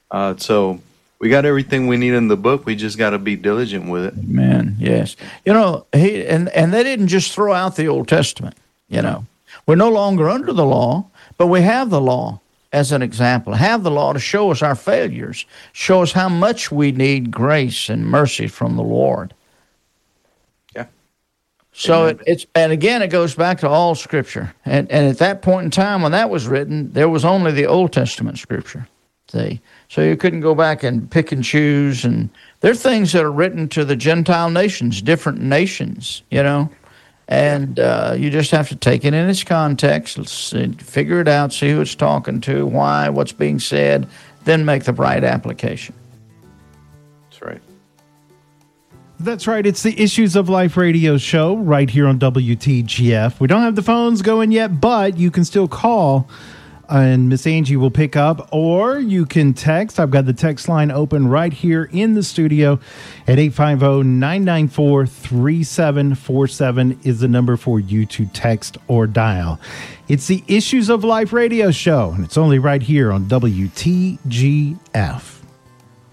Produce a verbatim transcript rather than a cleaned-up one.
Uh, so we got everything we need in the book. We just got to be diligent with it. Man, yes. You know, he and, and they didn't just throw out the Old Testament, you know. We're no longer under the law, but we have the law as an example. Have the law to show us our failures, show us how much we need grace and mercy from the Lord. Yeah. So Amen. it, it's, and again, it goes back to all Scripture. And, and at that point in time when that was written, there was only the Old Testament Scripture. See? So you couldn't go back and pick and choose. And there are things that are written to the Gentile nations, different nations, you know. And uh, you just have to take it in its context, let's figure it out, see who it's talking to, why, what's being said, then make the right application. That's right. That's right. It's the Issues of Life radio show right here on W T G F. We don't have the phones going yet, but you can still call and Miss Angie will pick up, or you can text. I've got the text line open right here in the studio at eight five zero, nine nine four, three seven four seven is the number for you to text or dial. It's the Issues of Life radio show, and it's only right here on W T G F.